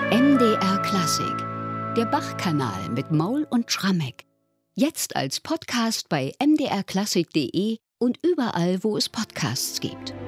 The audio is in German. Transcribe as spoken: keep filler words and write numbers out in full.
M D R Klassik, der Bach-Kanal mit Maul und Schrammeck. Jetzt als Podcast bei m d r klassik punkt de und überall, wo es Podcasts gibt.